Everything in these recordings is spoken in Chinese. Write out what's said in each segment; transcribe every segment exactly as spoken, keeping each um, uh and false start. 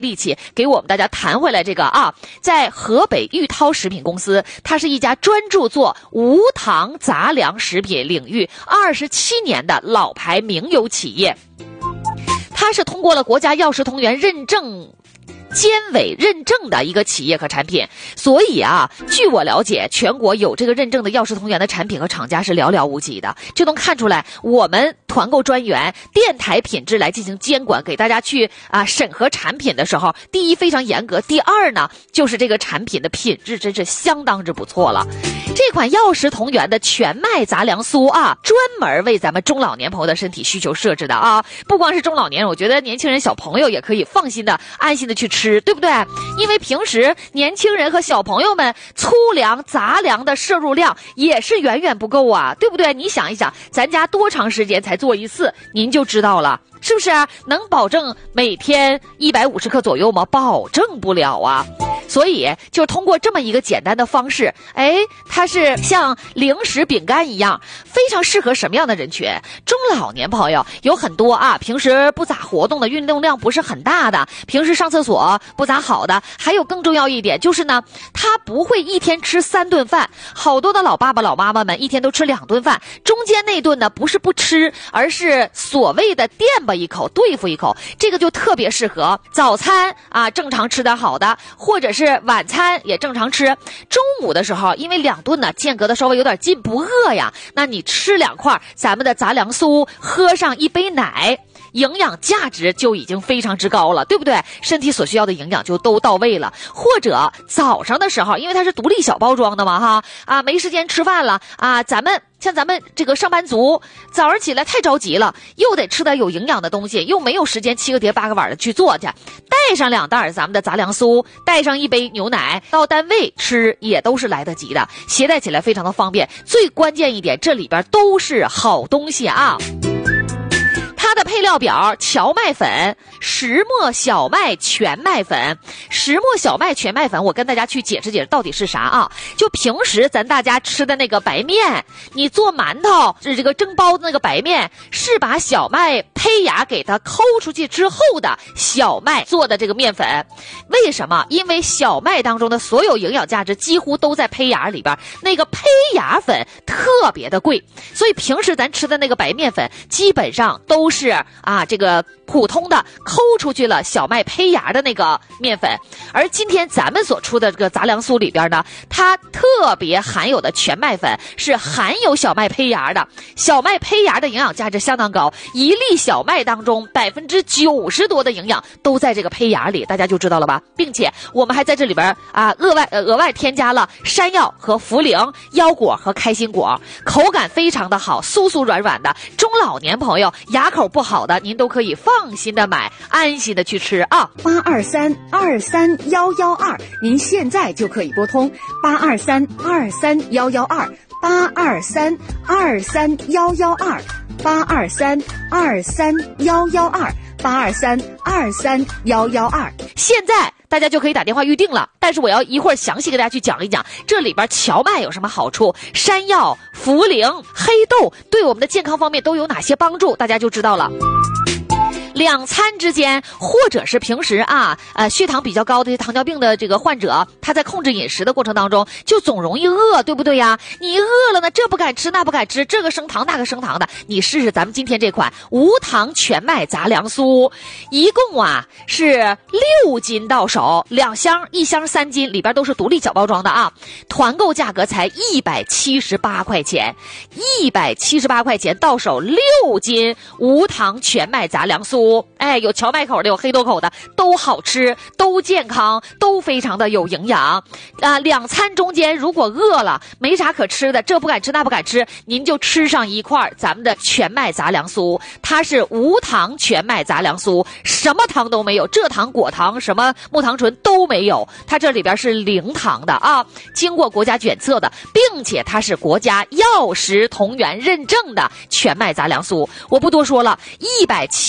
力气给我们大家谈回来这个啊，在河北玉涛食品公司，它是一家专注做无糖杂粮食品领域二十七年的老牌名优企业。它是通过了国家药食同源认证监委认证的一个企业和产品，所以啊，据我了解，全国有这个认证的药食同源的产品和厂家是寥寥无几的，就能看出来我们团购专员电台品质来进行监管，给大家去啊审核产品的时候，第一非常严格，第二呢，就是这个产品的品质真是相当之不错了。这款药食同源的全麦杂粮酥啊，专门为咱们中老年朋友的身体需求设置的啊，不光是中老年人，我觉得年轻人小朋友也可以放心的安心的去吃，对不对？因为平时年轻人和小朋友们粗粮杂粮的摄入量也是远远不够啊，对不对？你想一想，咱家多长时间才做一次，您就知道了，是不是啊？能保证每天一百五十克左右吗？保证不了啊。所以就通过这么一个简单的方式，哎，它是像零食饼干一样，非常适合什么样的人群？中老年朋友有很多啊，平时不咋活动的，运动量不是很大的，平时上厕所不咋好的，还有更重要一点就是呢，他不会一天吃三顿饭，好多的老爸爸老妈妈们一天都吃两顿饭，中间那顿呢不是不吃，而是所谓的垫吧一口对付一口，这个就特别适合早餐啊正常吃点好的，或者是晚餐也正常吃，中午的时候因为两顿呢间隔的稍微有点近，不饿呀，那你吃两块咱们的杂粮酥，喝上一杯奶，营养价值就已经非常之高了，对不对？身体所需要的营养就都到位了。或者早上的时候，因为它是独立小包装的嘛哈，啊没时间吃饭了啊，咱们像咱们这个上班族，早上起来太着急了，又得吃点有营养的东西，又没有时间七个碟八个碗的去做去，带上两袋咱们的杂粮酥，带上一杯牛奶，到单位吃也都是来得及的，携带起来非常的方便。最关键一点，这里边都是好东西啊。它的配料表：荞麦粉、石磨小麦全麦粉。石磨小麦全麦粉，我跟大家去解释解释到底是啥啊？就平时咱大家吃的那个白面，你做馒头是这个蒸包子那个白面，是把小麦胚芽给它抠出去之后的小麦做的这个面粉。为什么？因为小麦当中的所有营养价值几乎都在胚芽里边，那个胚芽粉特别的贵，所以平时咱吃的那个白面粉基本上都是是啊，这个普通的抠出去了小麦胚芽的那个面粉，而今天咱们所出的这个杂粮酥里边呢，它特别含有的全麦粉是含有小麦胚芽的，小麦胚芽的营养价值相当高，一粒小麦当中百分之九十多的营养都在这个胚芽里，大家就知道了吧？并且我们还在这里边啊额外呃额外添加了山药和茯苓、腰果和开心果，口感非常的好，酥酥软软的，中老年朋友牙口不好的，您都可以放心的买，安心的去吃啊！ 八二三二三幺幺二，您现在就可以拨通八二三二三幺幺二，八二三二三幺幺二，八二三二三幺幺二，八二三二三幺幺二。 现在大家就可以打电话预定了，但是我要一会儿详细给大家去讲一讲这里边荞麦有什么好处，山药、茯苓、黑豆对我们的健康方面都有哪些帮助，大家就知道了。两餐之间，或者是平时啊，呃，血糖比较高的糖尿病的这个患者，他在控制饮食的过程当中，就总容易饿，对不对呀？你饿了呢，这不敢吃，那不敢吃，这个升糖，那个升糖的，你试试咱们今天这款无糖全麦杂粮酥，一共啊是六斤到手，两箱，一箱三斤，里边都是独立小包装的啊，团购价格才一百七十八块钱，一百七十八块钱到手六斤无糖全麦杂粮酥。哎，有荞麦口的，有黑豆口的，都好吃，都健康，都非常的有营养啊！两餐中间如果饿了没啥可吃的，这不敢吃那不敢吃，您就吃上一块咱们的全麦杂粮酥，它是无糖全麦杂粮酥，什么糖都没有，蔗糖、果糖、什么木糖醇都没有，它这里边是零糖的啊，经过国家检测的，并且它是国家药食同源认证的全麦杂粮酥。我不多说了，一百七十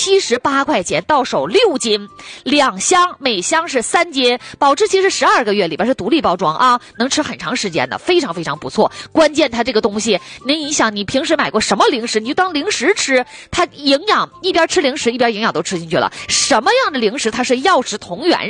八块钱，到手六斤，两箱，每箱是三斤，保质期是十二个月，里边是独立包装啊，能吃很长时间的，非常非常不错。关键它这个东西，那你想，你平时买过什么零食，你就当零食吃，它营养一边吃零食一边营养都吃进去了。什么样的零食它是药食同源？